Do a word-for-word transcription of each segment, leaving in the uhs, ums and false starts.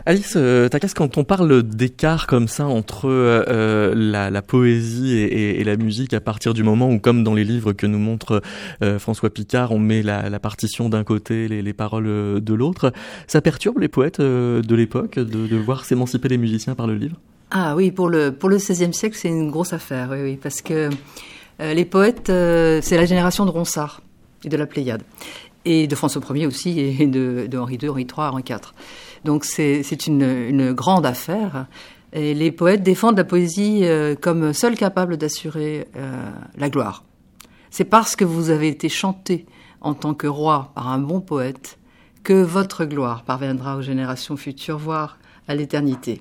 Alice euh, Takacs, quand on parle d'écart comme ça entre euh, la, la poésie et, et, et la musique, à partir du moment où, comme dans les livres que nous montre euh, François Picard, on met la, la partition d'un côté, les, les paroles de l'autre, ça perturbe les poètes euh, de l'époque de, de voir s'émanciper les musiciens par le livre? Ah oui, pour le, pour le seizième siècle, c'est une grosse affaire, oui, oui, parce que euh, les poètes, euh, c'est la génération de Ronsard et de la Pléiade, et de François Ier aussi, et de, de Henri deux, Henri trois, Henri quatre. Donc c'est, c'est une, une grande affaire. Et les poètes défendent la poésie euh, comme seule capable d'assurer euh, la gloire. C'est parce que vous avez été chanté en tant que roi par un bon poète que votre gloire parviendra aux générations futures, voire à l'éternité.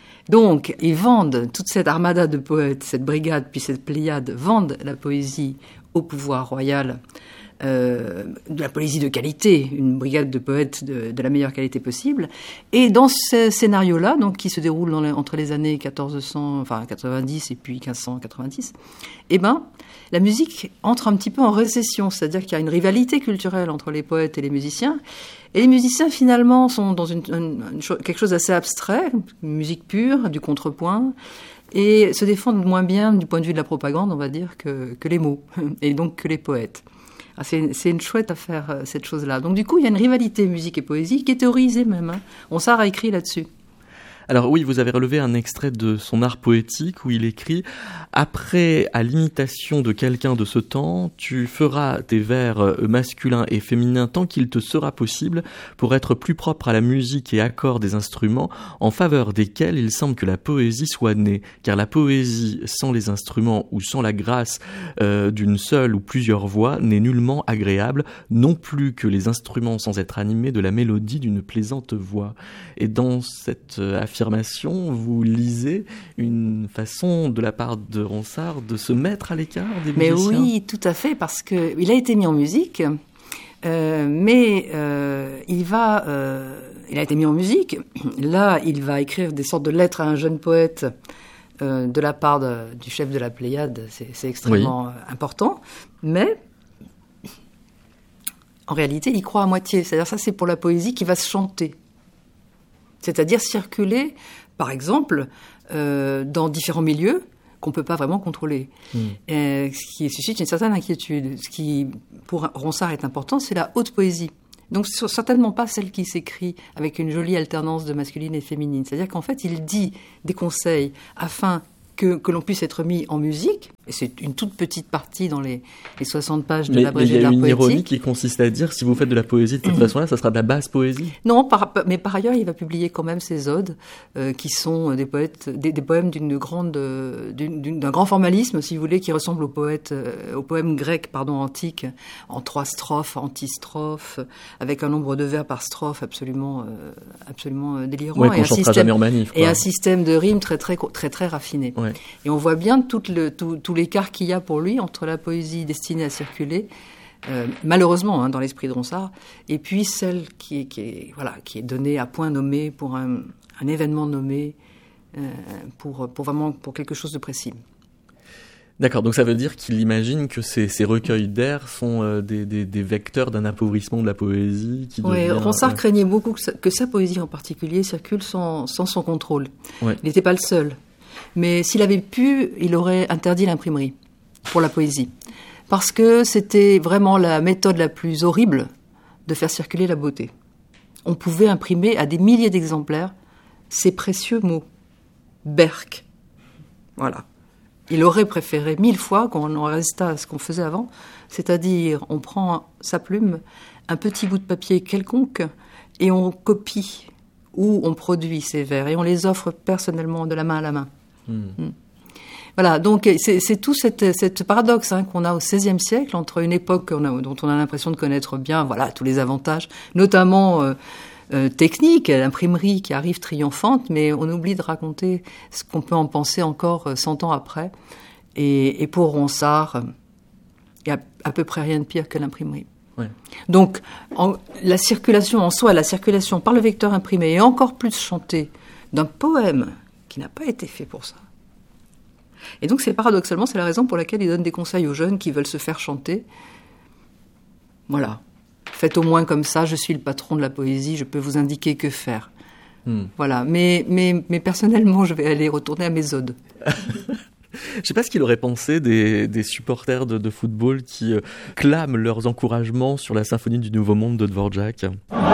Donc, ils vendent, toute cette armada de poètes, cette brigade, puis cette pléiade, vendent la poésie au pouvoir royal, euh, de la poésie de qualité, une brigade de poètes de, de la meilleure qualité possible. Et dans ce scénario-là, donc qui se déroule dans les, entre les années quatorze cents, enfin quatre-vingt-dix et puis quinze cent quatre-vingt-dix, eh ben, la musique entre un petit peu en récession, c'est-à-dire qu'il y a une rivalité culturelle entre les poètes et les musiciens. Et les musiciens, finalement, sont dans une, une, une chose, quelque chose d'assez abstrait, une musique pure, du contrepoint, et se défendent moins bien du point de vue de la propagande, on va dire, que, que les mots, et donc que les poètes. Ah, c'est, c'est une chouette affaire, cette chose-là. Donc du coup, il y a une rivalité musique et poésie qui est théorisée même. Hein. Ronsard a écrit là-dessus. Alors oui, vous avez relevé un extrait de son art poétique où il écrit « Après, à l'imitation de quelqu'un de ce temps, tu feras tes vers masculins et féminins tant qu'il te sera possible pour être plus propre à la musique et accords des instruments en faveur desquels il semble que la poésie soit née. Car la poésie sans les instruments ou sans la grâce euh, d'une seule ou plusieurs voix n'est nullement agréable, non plus que les instruments sans être animés de la mélodie d'une plaisante voix. » Et dans cette euh, affirmation, vous lisez une façon de la part de Ronsard de se mettre à l'écart des mais musiciens. Mais oui, tout à fait, parce que il a été mis en musique, euh, mais euh, il va, euh, il a été mis en musique. Là, il va écrire des sortes de lettres à un jeune poète euh, de la part de, du chef de la Pléiade. C'est, c'est extrêmement oui. important, mais en réalité, il croit à moitié. C'est-à-dire, ça, c'est pour la poésie qui va se chanter. C'est-à-dire circuler, par exemple, euh, dans différents milieux qu'on ne peut pas vraiment contrôler. Mmh. Et ce qui suscite une certaine inquiétude. Ce qui, pour Ronsard, est important, c'est la haute poésie. Donc, certainement pas celle qui s'écrit avec une jolie alternance de masculine et féminine. C'est-à-dire qu'en fait, il dit des conseils afin que, que l'on puisse être mis en musique. Et c'est une toute petite partie dans les, les soixante pages de l'abrégé de l'art poétique. Mais il y a une ironie qui consiste à dire, si vous faites de la poésie de cette mmh. façon-là, ça sera de la basse poésie. Non, par, mais par ailleurs, il va publier quand même ses odes, euh, qui sont des poètes, des, des poèmes d'une grande, d'une, d'une, d'un grand formalisme, si vous voulez, qui ressemble aux poètes, euh, aux poèmes grecs, pardon, antiques, en trois strophes, antistrophes, avec un nombre de vers par strophe absolument, euh, absolument délirant. Ouais, qu'on et un chantera système, jamais en manif, quoi. Et un système de rimes très, très, très, très raffiné. Ouais. Et on voit bien tout le, tout, tout l'écart qu'il y a pour lui entre la poésie destinée à circuler, euh, malheureusement hein, dans l'esprit de Ronsard, et puis celle qui est, qui est, voilà, qui est donnée à point nommé pour un, un événement nommé, euh, pour, pour vraiment pour quelque chose de précis. D'accord, donc ça veut dire qu'il imagine que ces, ces recueils d'air sont euh, des, des, des vecteurs d'un appauvrissement de la poésie. Qui oui, devient, Ronsard euh... craignait beaucoup que sa, que sa poésie en particulier circule sans, sans son contrôle. Ouais. Il n'était pas le seul. Mais s'il avait pu, il aurait interdit l'imprimerie pour la poésie. Parce que c'était vraiment la méthode la plus horrible de faire circuler la beauté. On pouvait imprimer à des milliers d'exemplaires ces précieux mots. Berck. Voilà. Il aurait préféré mille fois qu'on en restât à ce qu'on faisait avant, c'est-à-dire on prend sa plume, un petit bout de papier quelconque, et on copie ou on produit ces vers, et on les offre personnellement de la main à la main. Mmh. Mmh. Voilà, donc c'est, c'est tout cette, cette paradoxe hein, qu'on a au seizième siècle entre une époque on a, dont on a l'impression de connaître bien, voilà, tous les avantages, notamment euh, euh, techniques, l'imprimerie qui arrive triomphante, mais on oublie de raconter ce qu'on peut en penser encore euh, cent ans après. Et, et pour Ronsard, il n'y a à peu près rien de pire que l'imprimerie. Ouais. Donc, en, la circulation en soi, la circulation par le vecteur imprimé, et encore plus chantée, d'un poème qui n'a pas été fait pour ça. Et donc, c'est paradoxalement, c'est la raison pour laquelle il donne des conseils aux jeunes qui veulent se faire chanter. Voilà. Faites au moins comme ça, je suis le patron de la poésie, je peux vous indiquer que faire. Hmm. Voilà, mais, mais, mais personnellement, je vais aller retourner à mes odes. Je ne sais pas ce qu'il aurait pensé des, des supporters de, de football qui euh, clament leurs encouragements sur la symphonie du Nouveau Monde de Dvorak.